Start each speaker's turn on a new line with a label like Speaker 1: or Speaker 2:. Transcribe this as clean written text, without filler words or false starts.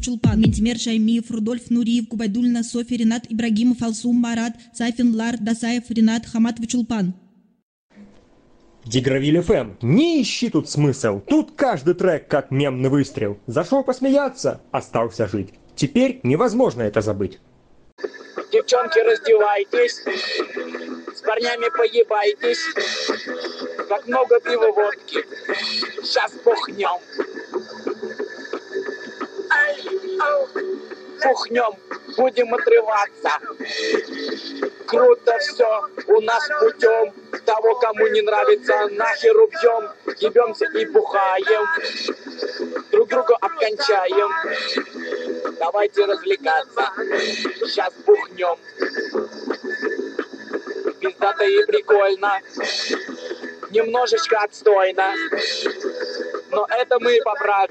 Speaker 1: Чулпан, Ментимер Шаймиев, Рудольф Нуриев, Губайдульна, Софья, Ренат Ибрагимов, Алсум, Марат, Сайфин, Лар, Дасаев, Ренат, Хаматов, Чулпан.
Speaker 2: Дигравиль ФМ. Не ищи тут смысл. Тут каждый трек как мемный выстрел. Зашел посмеяться, остался жить. Теперь невозможно это забыть.
Speaker 3: Девчонки, раздевайтесь, с парнями поебайтесь, как много пива водки, сейчас бухнем. Бухнем, будем отрываться. Круто все, у нас путем. Того, кому не нравится, нахер убьем. Ебемся и бухаем, друг друга обкончаем. Давайте развлекаться, сейчас бухнем. Пиздато и прикольно, немножечко отстойно, но это мы поправим.